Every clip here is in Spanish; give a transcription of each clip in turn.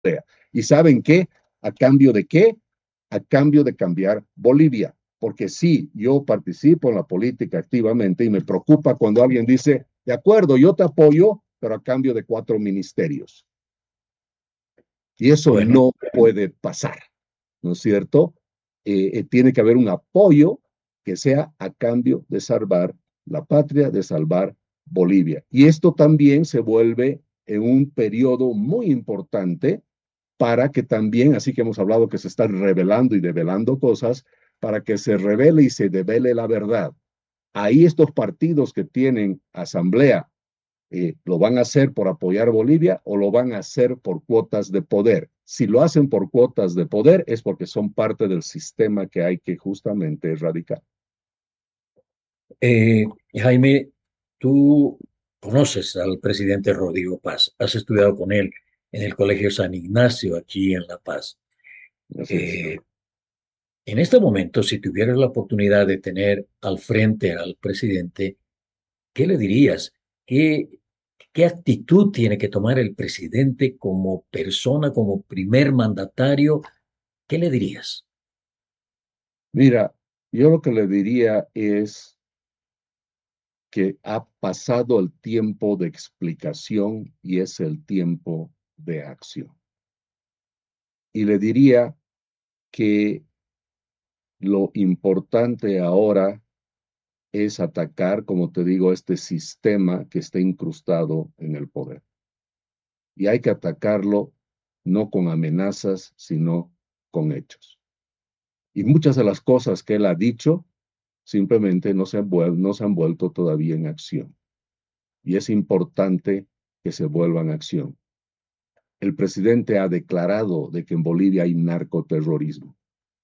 ¿Y saben qué? ¿A cambio de qué? A cambio de cambiar Bolivia. Porque sí, yo participo en la política activamente y me preocupa cuando alguien dice, de acuerdo, yo te apoyo, pero a cambio de 4 ministerios. Y eso Bueno, no puede pasar, ¿no es cierto? Tiene que haber un apoyo que sea a cambio de salvar la patria, de salvar Bolivia. Y esto también se vuelve en un periodo muy importante para que también, así que hemos hablado que se están revelando y develando cosas, para que se revele y se devele la verdad. Ahí estos partidos que tienen asamblea, ¿lo van a hacer por apoyar Bolivia o lo van a hacer por cuotas de poder? Si lo hacen por cuotas de poder es porque son parte del sistema que hay que justamente erradicar. Jaime, tú conoces al presidente Rodrigo Paz, has estudiado con él en el Colegio San Ignacio aquí en La Paz. Así es. Eh, en este momento, si tuvieras la oportunidad de tener al frente al presidente, ¿qué le dirías? ¿Qué actitud tiene que tomar el presidente como persona, como primer mandatario? ¿Qué le dirías? Mira, yo lo que le diría es que ha pasado el tiempo de explicación y es el tiempo de acción. Y le diría que lo importante ahora es atacar, como te digo, este sistema que está incrustado en el poder. Y hay que atacarlo no con amenazas, sino con hechos. Y muchas de las cosas que él ha dicho simplemente no se han vuelto todavía en acción. Y es importante que se vuelvan a acción. El presidente ha declarado de que en Bolivia hay narcoterrorismo,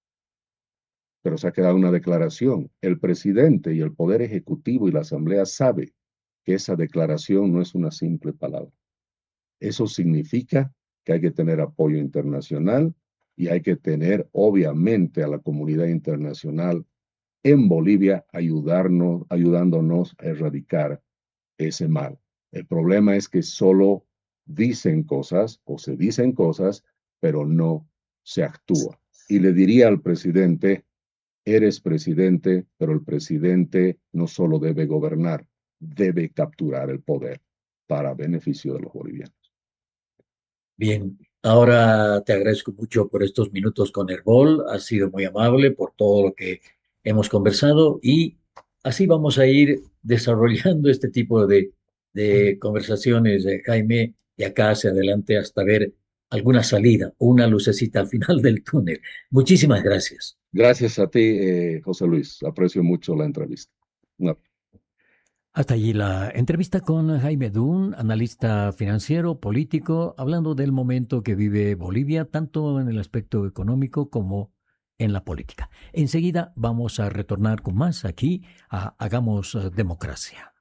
pero se ha quedado una declaración. El presidente y el Poder Ejecutivo y la Asamblea sabe que esa declaración no es una simple palabra. Eso significa que hay que tener apoyo internacional y hay que tener, obviamente, a la comunidad internacional en Bolivia ayudándonos a erradicar ese mal. El problema es que solo dicen cosas o se dicen cosas, pero no se actúa. Y le diría al presidente, eres presidente, pero el presidente no solo debe gobernar, debe capturar el poder para beneficio de los bolivianos. Bien, ahora te agradezco mucho por estos minutos con Herbol. Has sido muy amable por todo lo que hemos conversado y así vamos a ir desarrollando este tipo de conversaciones, Jaime, de acá hacia adelante hasta ver alguna salida, una lucecita al final del túnel. Muchísimas gracias. Gracias a ti, José Luis. Aprecio mucho la entrevista. Una Hasta allí la entrevista con Jaime Dun, analista financiero, político, hablando del momento que vive Bolivia, tanto en el aspecto económico como en la política. Enseguida vamos a retornar con más aquí a Hagamos Democracia.